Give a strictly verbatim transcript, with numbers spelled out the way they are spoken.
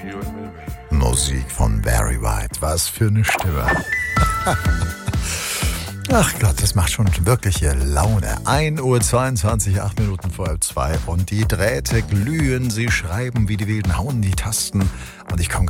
Musik von Barry White. Was für eine Stimme. Ach Gott, das macht schon wirkliche Laune. ein Uhr zweiundzwanzig, acht Minuten vor halb zwei und die Drähte glühen, sie schreiben wie die Wilden, hauen die Tasten und ich komme